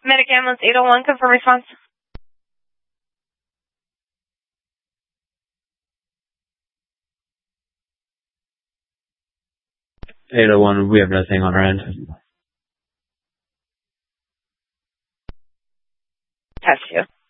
Medic ambulance 801, confirm response. We have nothing on our end. Test you.